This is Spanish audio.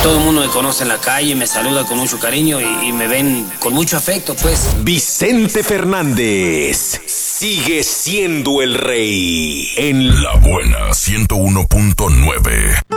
Todo el mundo me conoce en la calle, me saluda con mucho cariño y me ven con mucho afecto, pues. Vicente Fernández sigue siendo el rey en La Buena 101.9.